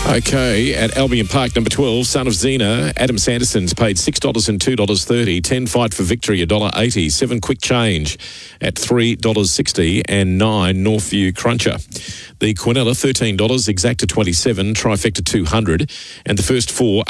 Okay, at Albion Park, number 12, Son of Xena, Adam Sanderson's paid $6 and $2.30. 10 Fight for Victory, $1.80. 7 Quick Change at $3.60. And 9 Northview Cruncher. The Quinella, $13, Exacta $27, Trifecta $200. And the first 4,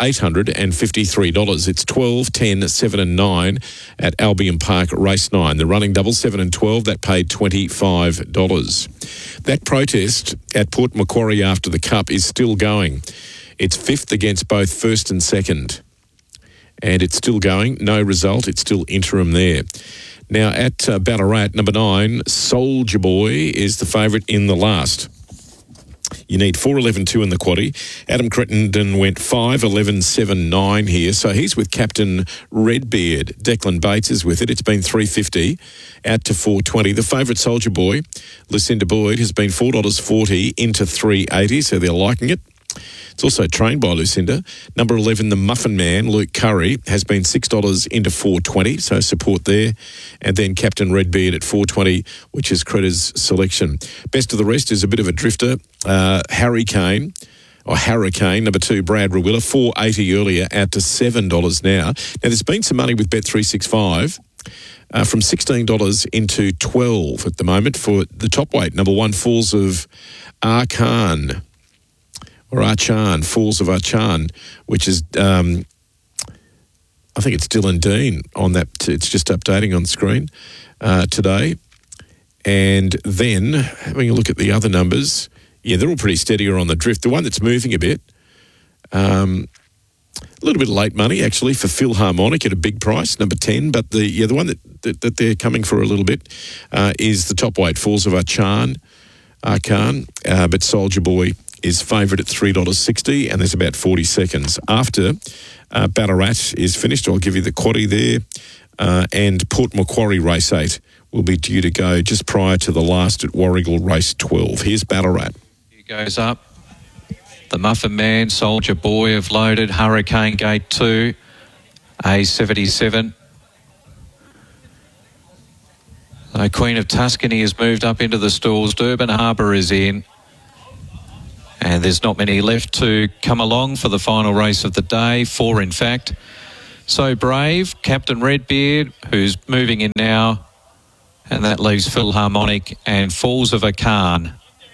$853. It's 12, 10, 7 and 9 at Albion Park, race 9. The running double, 7 and 12, that paid $25. That protest at Port Macquarie after the Cup is still going. It's 5th against both first and second. And it's still going. No result. It's still interim there. Now, at Ballarat, number 9, Soldier Boy is the favourite in the last. You need 4.11.2 in the quaddie. Adam Crittenden went 5.11.7.9 here. So he's with Captain Redbeard. Declan Bates is with it. It's been $3.50 out to $4.20. The favourite Soldier Boy, Lucinda Boyd, has been $4.40 into $3.80. So they're liking it. It's also trained by Lucinda. Number 11, the Muffin Man, Luke Curry, has been $6 into $4.20, so support there. And then Captain Redbeard at $4.20, which is Critter's selection. Best of the rest is a bit of a drifter. Hurricane, number 2, Brad Rawilla, $4.80 earlier, out to $7 now. Now, there's been some money with Bet365. From $16 into $12 at the moment for the top weight. Number 1, Falls of Archan. Or Archan, Falls of Archan, which is, I think it's Dylan Dean on that. It's just updating on screen today. And then having a look at the other numbers, yeah, they're all pretty steady or on the drift. The one that's moving a bit, a little bit of late money actually for Philharmonic at a big price, number 10. But the one that they're coming for a little bit is the top weight, Falls of Archan, but Soldier Boy is favourite at $3.60, and there's about 40 seconds. After Ballarat is finished, I'll give you the quaddie there, and Port Macquarie race 8 will be due to go just prior to the last at Warragul race 12. Here's Ballarat. He goes up. The Muffin Man, Soldier Boy have loaded. Hurricane Gate 2, A77. Queen of Tuscany has moved up into the stalls. Durban Harbour is in. And there's not many left to come along for the final race of the day. 4, in fact. So Brave, Captain Redbeard, who's moving in now. And that leaves Philharmonic and Falls of Archan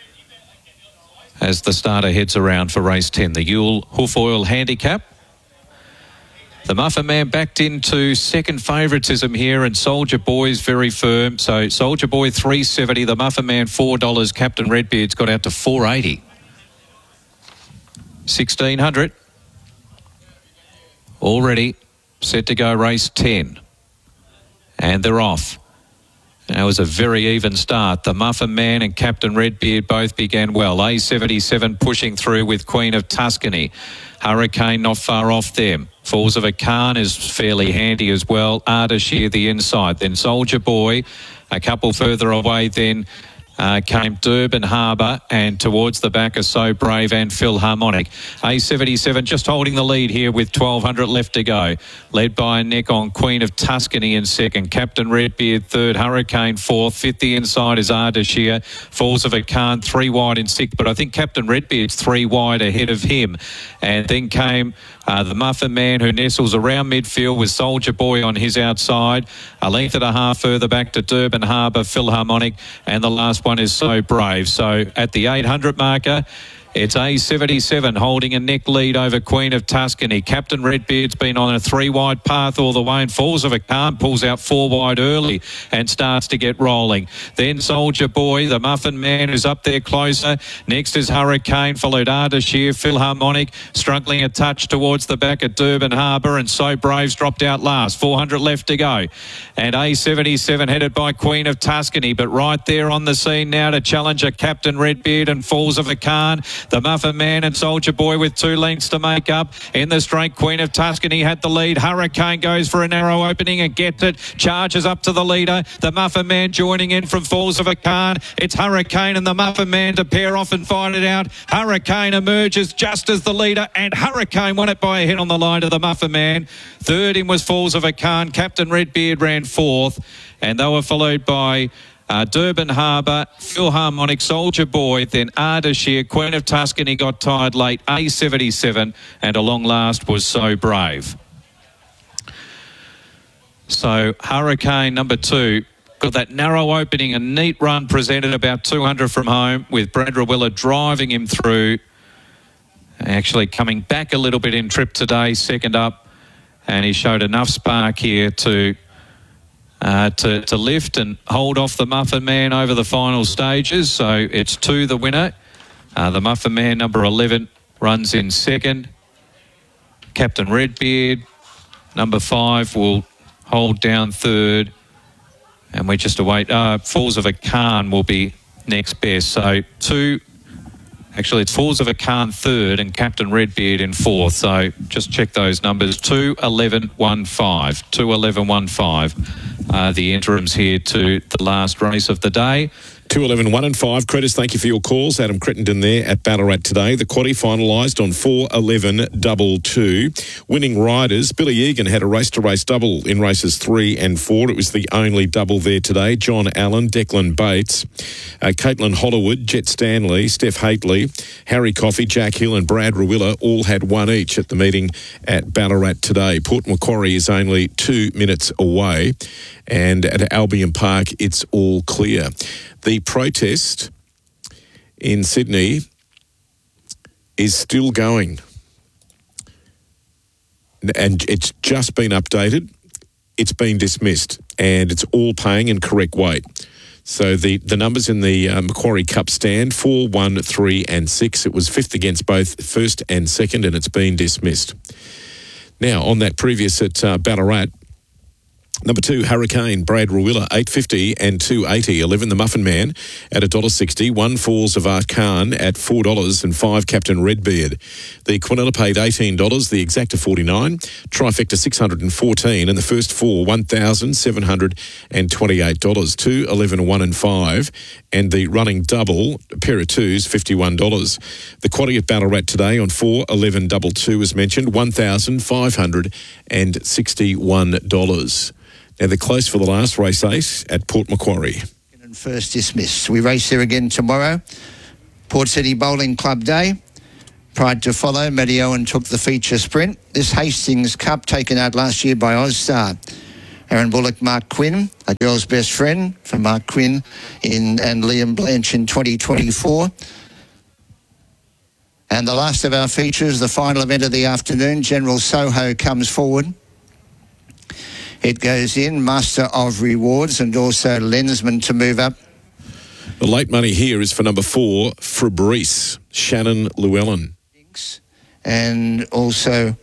as the starter heads around for race 10. The Yule Hoof Oil Handicap. The Muffin Man backed into second favouritism here, and Soldier Boy's very firm. So Soldier Boy $3.70, the Muffin Man $4. Captain Redbeard's got out to $4.80. 1600. Already set to go race 10. And they're off. That was a very even start. The Muffin Man and Captain Redbeard both began well. A77 pushing through with Queen of Tuscany. Hurricane not far off them. Falls of Archan is fairly handy as well. Ardashir the inside. Then Soldier Boy a couple further away then. Came Durban Harbour, and towards the back are So Brave and Philharmonic. A77 just holding the lead here with 1,200 left to go. Led by a neck on Queen of Tuscany in second. Captain Redbeard third. Hurricane fourth. Fifth the inside is Ardashir. Falls of Archan 3 wide in sixth, but I think Captain Redbeard's 3 wide ahead of him. And then came the Muffin Man, who nestles around midfield with Soldier Boy on his outside. A length and a half further back to Durban Harbour, Philharmonic, and the last one is So Brave. So at the 800 marker, it's A77 holding a neck lead over Queen of Tuscany. Captain Redbeard's been on a 3 wide path all the way, and Falls of Archan pulls out 4 wide early and starts to get rolling. Then Soldier Boy, the Muffin Man, who's up there closer. Next is Hurricane, followed Ardashir, Philharmonic, struggling a touch towards the back at Durban Harbour, and So Brave's dropped out last. 400 left to go. And A77 headed by Queen of Tuscany, but right there on the scene now to challenge a Captain Redbeard and Falls of Archan. The Muffin Man and Soldier Boy with 2 lengths to make up. In the straight, Queen of Tuscany had the lead. Hurricane goes for a narrow opening and gets it. Charges up to the leader. The Muffin Man joining in from Falls of Archan. It's Hurricane and the Muffin Man to pair off and fight it out. Hurricane emerges just as the leader, and Hurricane won it by a hit on the line to the Muffin Man. Third in was Falls of Archan. Captain Redbeard ran fourth, and they were followed by Durban Harbour, Philharmonic, Soldier Boy, then Ardashir, Queen of Tuscany got tired late, A77, and a long last was So Brave. So Hurricane number 2 got that narrow opening, a neat run presented about 200 from home with Brad Rawiller driving him through. Actually coming back a little bit in trip today, second up, and he showed enough spark here to lift and hold off the Muffin Man over the final stages. So it's 2 the winner. The Muffin Man, number 11, runs in second. Captain Redbeard, number 5, will hold down third. And we just await. Falls of a Khan will be next best. So 2. Actually, it's Falls of a Khan third and Captain Redbeard in fourth. So just check those numbers. 2:11.15. 2:11.15. The interims here to the last race of the day. 2:11.1 and 5. Credits, thank you for your calls. Adam Crittenden there at Ballarat today. The quaddie finalised on 4:11.22. Winning riders, Billy Egan had a race-to-race double in races 3 and 4. It was the only double there today. John Allen, Declan Bates, Caitlin Hollywood, Jet Stanley, Steph Haitley, Harry Coffey, Jack Hill and Brad Rawiller all had one each at the meeting at Ballarat today. Port Macquarie is only 2 minutes away, and at Albion Park it's all clear. The protest in Sydney is still going, and it's just been updated. It's been dismissed, and it's all paying in correct weight. So the numbers in the Macquarie Cup stand, 4, 1, 3 and 6. It was fifth against both first and second, and it's been dismissed. Now, on that previous at Ballarat, number 2, Hurricane, Brad Rawiller, 8.50 and 2.80. 11, The Muffin Man at $1.60. 1, Falls of Art Khan at $4 and 5, Captain Redbeard. The Quinella paid $18, the Exacta $49, Trifecta $614, and the first 4, $1,728. 2, 11, 1 and 5, and the running double, a pair of twos, $51. The quaddie at Ballarat today on 4.11.22 as mentioned, $1,561. Now they're close for the last race 8 at Port Macquarie. And first dismissed. We race there again tomorrow. Port City Bowling Club Day. Pride to follow. Matty Owen took the feature sprint. This Hastings Cup taken out last year by Ozstar. Aaron Bullock, Mark Quinn, a girl's best friend for Mark Quinn and Liam Blanche in 2024. And the last of our features, the final event of the afternoon, General Soho comes forward. It goes in, Master of Rewards, and also Lensman to move up. The late money here is for number 4, Fabrice, Shannon Llewellyn. And also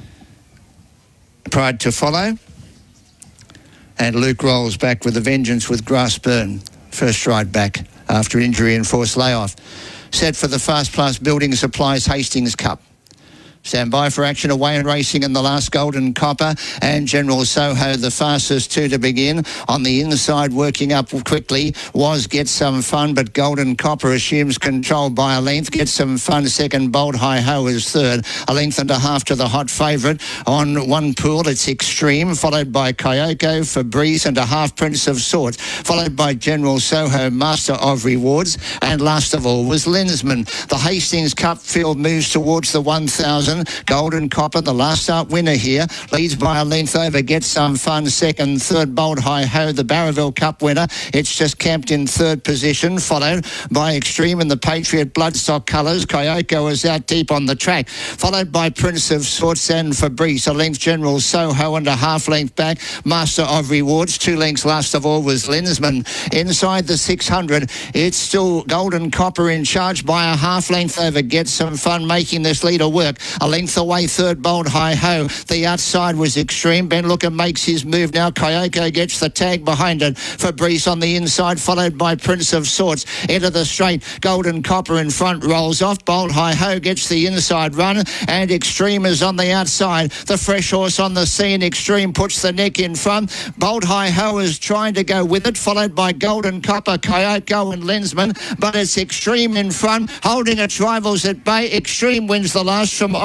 Pride to follow. And Luke rolls back with a vengeance with Grassburn. First ride back after injury and forced layoff. Set for the Fast Plus Building Supplies Hastings Cup. Stand by for action away and racing in the last Golden Copper and General Soho, the fastest 2 to begin. On the inside, working up quickly, was Get Some Fun, but Golden Copper assumes control by a length. Get Some Fun second, Bold Hi Ho is third. A length and a half to the hot favourite. On one pool, it's Extreme, followed by Kyoko, Fabrice and a half Prince of Sorts, followed by General Soho, Master of Rewards, and last of all was Lensman. The Hastings Cup field moves towards the 1,000. Golden Copper, the last start winner here, leads by a length over Get Some Fun second, third Bold Hi Ho, the Barraville Cup winner. It's just camped in third position, followed by Extreme in the Patriot Bloodstock colours. Kyoko is out deep on the track, followed by Prince of Sorts and Fabrice. A length General Soho and a half length back Master of Rewards. 2 lengths last of all was Lensman. Inside the 600, it's still Golden Copper in charge by a half length over Get Some Fun, making this leader work. A length away, third Bold Hi Ho. The outside was Extreme. Ben Looker makes his move now. Kyoko gets the tag behind it. Fabrice on the inside, followed by Prince of Sorts. Into the straight. Golden Copper in front, rolls off. Bold Hi Ho gets the inside run, and Extreme is on the outside. The fresh horse on the scene. Extreme puts the neck in front. Bold Hi Ho is trying to go with it, followed by Golden Copper, Kyoko and Lensman, but it's Extreme in front, holding its rivals at bay. Extreme wins the last from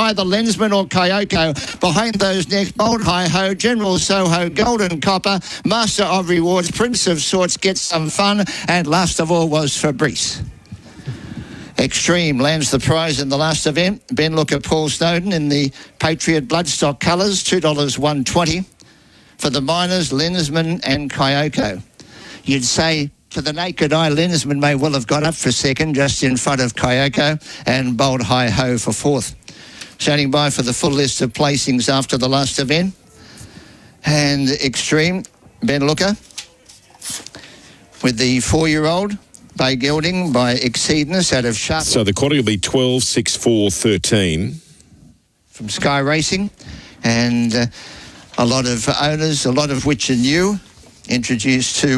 either Lensman or Kyoko. Behind those next, Bold Hi Ho, General Soho, Golden Copper, Master of Rewards, Prince of Sorts, Get Some Fun, and last of all was Fabrice. Extreme lands the prize in the last event. Ben Looker, Paul Snowden in the Patriot Bloodstock colours, $2.120. For the minors, Lensman and Kyoko. You'd say to the naked eye, Lensman may well have got up for second, just in front of Kyoko, and Bold Hi Ho for fourth. Standing by for the full list of placings after the last event. And Extreme, Ben Looker, with the 4-year-old, Bay Gelding by Exceedness out of Sharp. So the quaddy will be 12, 6, 4, 13. From Sky Racing. And a lot of owners, a lot of which are new, introduced to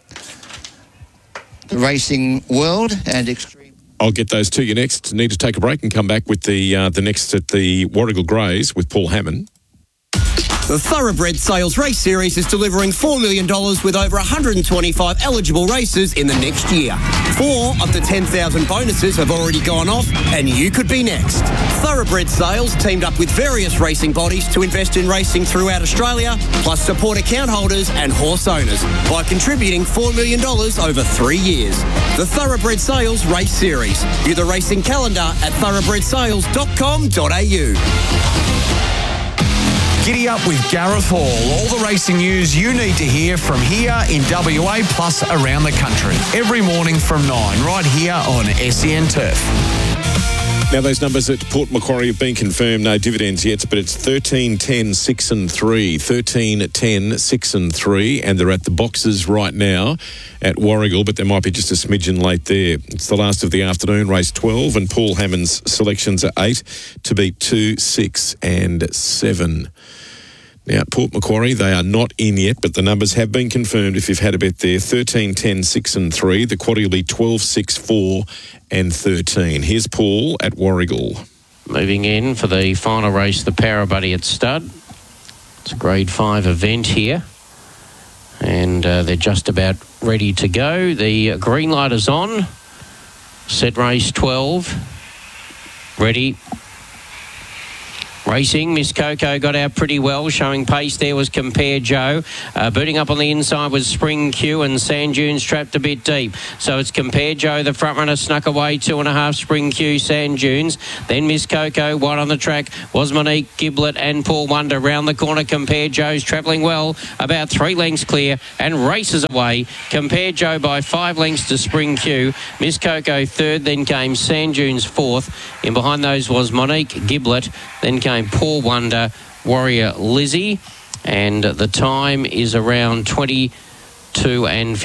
the racing world and Extreme. I'll get those to you next. Need to take a break and come back with the next at the Warragul Greys with Paul Hammond. The Thoroughbred Sales Race Series is delivering $4 million with over 125 eligible races in the next year. 4 of the 10,000 bonuses have already gone off, and you could be next. Thoroughbred Sales teamed up with various racing bodies to invest in racing throughout Australia, plus support account holders and horse owners by contributing $4 million over 3 years. The Thoroughbred Sales Race Series. View the racing calendar at thoroughbredsales.com.au. Giddy up with Gareth Hall. All the racing news you need to hear from here in WA plus around the country. Every morning from 9, right here on SEN Turf. Now, those numbers at Port Macquarie have been confirmed. No dividends yet, but it's 13, 10, 6 and 3. 13, 10, 6 and 3. And they're at the boxes right now at Warragul, but there might be just a smidgen late there. It's the last of the afternoon, race 12, and Paul Hammond's selections are 8 to beat 2, 6 and 7. Now, Port Macquarie, they are not in yet, but the numbers have been confirmed if you've had a bet there. 13, 10, 6 and 3. The quaddy will be 12, 6, 4 and 13. Here's Paul at Warragul. Moving in for the final race, the Power Buddy at stud. It's a grade 5 event here. And they're just about ready to go. The green light is on. Set race 12. Ready. Racing, Miss Coco got out pretty well, showing pace there was Compare Joe. Booting up on the inside was Spring Q, and Sand Dunes trapped a bit deep. So it's Compare Joe, the front runner, snuck away 2.5, Spring Q, Sand Dunes. Then Miss Coco, wide on the track, was Monique, Giblet and Paul Wonder. Round the corner, Compare Joe's travelling well, about 3 lengths clear, and races away. Compare Joe by 5 lengths to Spring Q. Miss Coco third, then came Sand Dunes fourth. In behind those was Monique, Giblet, then came Paul Wonder, Warrior Lizzie, and the time is around 22 and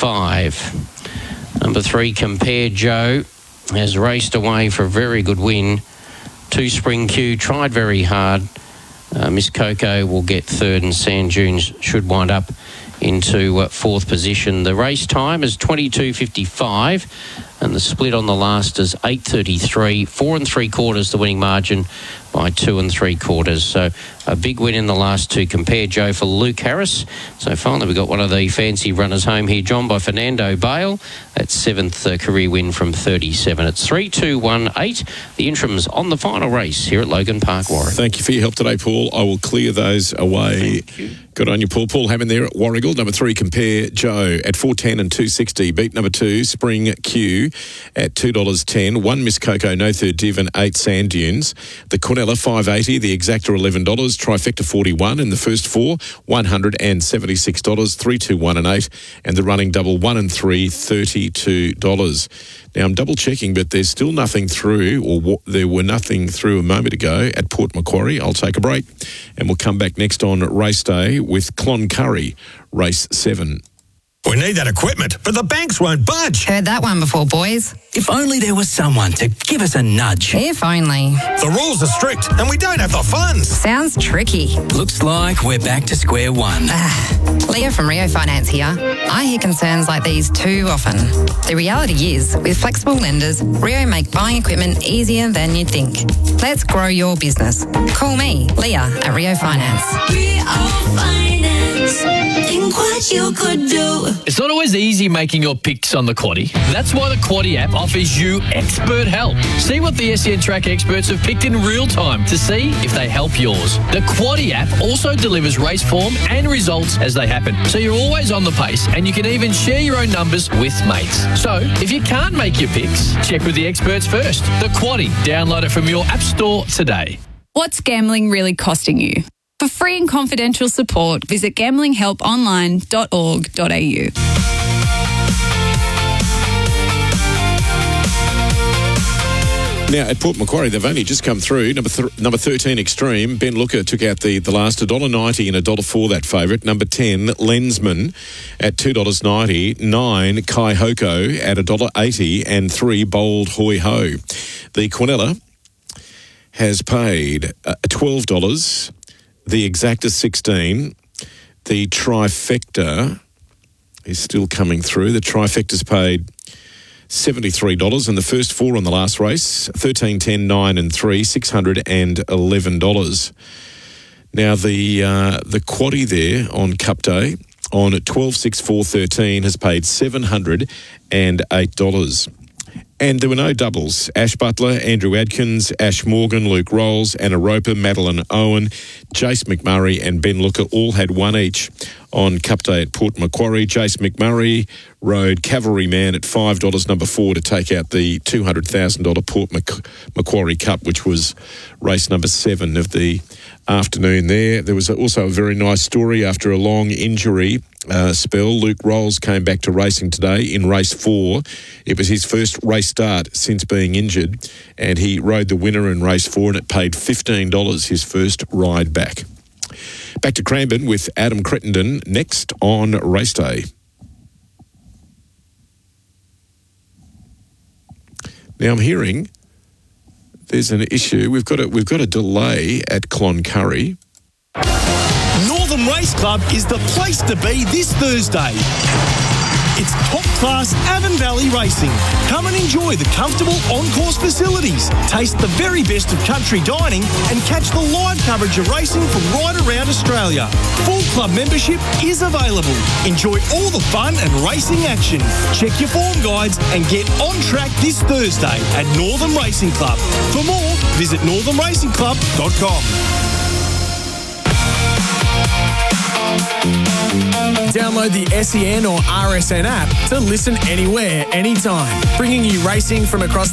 55. Number 3, Compare Joe, has raced away for a very good win. 2, Spring Q, tried very hard. Miss Coco will get third, and Sand Dunes should wind up into fourth position. The race time is 22.55, and the split on the last is 8.33. 4 3/4 the winning margin by 2 3/4. So a big win in the last two. Compare Joe for Luke Harris. So finally we've got one of the fancy runners home here, John, by Fernando Bale. That's 7th career win from 37. It's 3-2-1-8. The interims on the final race here at Logan Park, Warren. Thank you for your help today, Paul. I will clear those away. Thank you. Good on you, Paul. Paul Hammond there at Warragul. Number 3, Compare Joe at 4.10 and 2.60. Beat number 2, Spring Q at $2.10. 1 Miss Coco, no third div, and 8 Sand Dunes. The Cornella $5.80. The Exacta $11. Trifecta $41. And the first 4 $176. 3, 2, 1 and 8. And the running double 1 and 3 $32. Now I'm double checking, but there's still nothing through, or there were nothing through a moment ago at Port Macquarie. I'll take a break, and we'll come back next on race day with Cloncurry, race 7. We need that equipment, but the banks won't budge. Heard that one before, boys. If only there was someone to give us a nudge. If only. The rules are strict and we don't have the funds. Sounds tricky. Looks like we're back to square one. Leah from Rio Finance here. I hear concerns like these too often. The reality is, with flexible lenders, Rio make buying equipment easier than you'd think. Let's grow your business. Call me, Leah, at Rio Finance. Rio Finance. Think what you could do. It's not always easy making your picks on the Quaddy. That's why the Quaddy app offers you expert help. See what the SEN Track experts have picked in real time to see if they help yours. The Quaddy app also delivers race form and results as they happen, so you're always on the pace and you can even share your own numbers with mates. So, if you can't make your picks, check with the experts first. The Quaddy. Download it from your app store today. What's gambling really costing you? For free and confidential support, visit gamblinghelponline.org.au. Now, at Port Macquarie, they've only just come through. Number 13, Extreme. Ben Looker took out the last $1.90 and $1.04, that favourite. Number 10, Lensman at $2.90. 9, Kai Hoko at $1.80. And 3, Bold Hoi Ho. The Quinella has paid $12. The Exacta, $16. The Trifecta is still coming through. The Trifecta's paid $73, and the first 4 on the last race, 13, 10, 9 and 3, $611. Now the quaddie there on Cup Day on 12, 6, 4, 13 has paid $708. And there were no doubles. Ash Butler, Andrew Adkins, Ash Morgan, Luke Rolls, Anna Roper, Madeline Owen, Jace McMurray and Ben Looker all had one each on Cup Day at Port Macquarie. Jace McMurray rode Cavalryman at $5, number 4, to take out the $200,000 Port Macquarie Cup, which was race number 7 of the afternoon there. There was also a very nice story after a long injury spell. Luke Rolls came back to racing today in race 4. It was his first race start since being injured, and he rode the winner in race 4, and it paid $15, his first ride back. Back to Cranbourne with Adam Crittenden next on race day. Now I'm hearing there's an issue. We've got a delay at Cloncurry. Northern Race Club is the place to be this Thursday. It's top-class Avon Valley racing. Come and enjoy the comfortable on-course facilities, taste the very best of country dining, and catch the live coverage of racing from right around Australia. Full club membership is available. Enjoy all the fun and racing action. Check your form guides and get on track this Thursday at Northern Racing Club. For more, visit northernracingclub.com. Download the SEN or RSN app to listen anywhere, anytime, bringing you racing from across